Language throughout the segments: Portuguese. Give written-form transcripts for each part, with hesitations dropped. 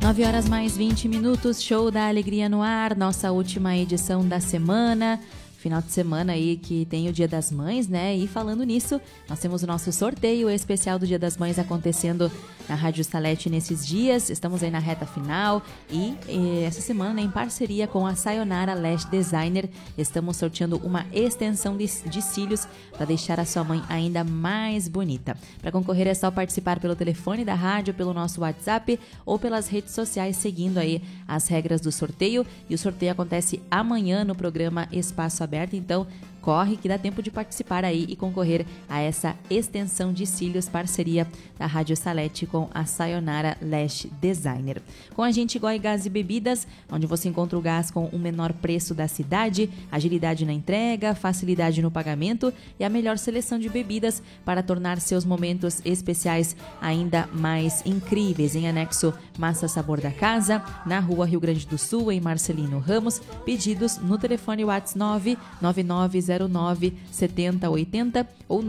9h mais 20 minutos, show da alegria no ar, nossa última edição da semana. Final de semana aí que tem o Dia das Mães, né? E falando nisso, nós temos o nosso sorteio especial do Dia das Mães acontecendo na Rádio Salete nesses dias. Estamos aí na reta final e essa semana, em parceria com a Sayonara Lash Designer, estamos sorteando uma extensão de cílios para deixar a sua mãe ainda mais bonita. Para concorrer é só participar pelo telefone da rádio, pelo nosso WhatsApp ou pelas redes sociais, seguindo aí as regras do sorteio. E o sorteio acontece amanhã no programa Espaço Aberto, então corre que dá tempo de participar aí e concorrer a essa extensão de cílios, parceria da Rádio Salete com a Sayonara Lash Designer. Com a gente, Goi Gás e Bebidas, onde você encontra o gás com o menor preço da cidade, agilidade na entrega, facilidade no pagamento e a melhor seleção de bebidas para tornar seus momentos especiais ainda mais incríveis. Em anexo Massa Sabor da Casa, na Rua Rio Grande do Sul, em Marcelino Ramos. Pedidos no telefone WhatsApp 999097080 ou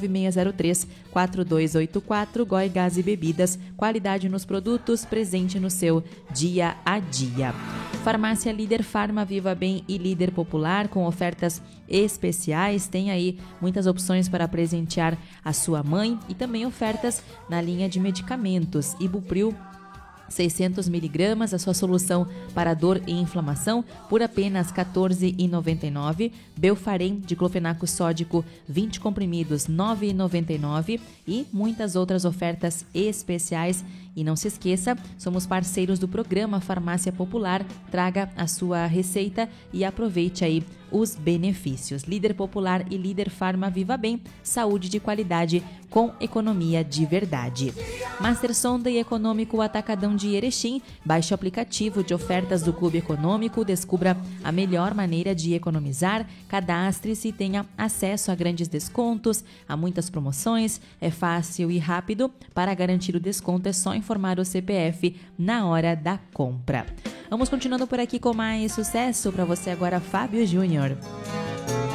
996034284. Goi Gás e Bebidas, qualidade nos produtos, presente no seu dia a dia. Farmácia Líder Farma Viva Bem e Líder Popular com ofertas especiais. Tem aí muitas opções para presentear a sua mãe e também ofertas na linha de medicamentos. Ibupril 600 miligramas, a sua solução para dor e inflamação, por apenas R$ 14,99. Belfarem diclofenaco sódico 20 comprimidos, R$ 9,99. E muitas outras ofertas especiais. E não se esqueça, somos parceiros do programa Farmácia Popular. Traga a sua receita e aproveite aí os benefícios. Líder Popular e Líder Farma Viva Bem, saúde de qualidade com economia de verdade. Master Sonda e Econômico Atacadão de Erechim. Baixe o aplicativo de ofertas do Clube Econômico, descubra a melhor maneira de economizar, cadastre-se e tenha acesso a grandes descontos, a muitas promoções, é fácil e rápido. Para garantir o desconto é só informar o CPF na hora da compra. Vamos continuando por aqui com mais sucesso para você agora, Fábio Júnior.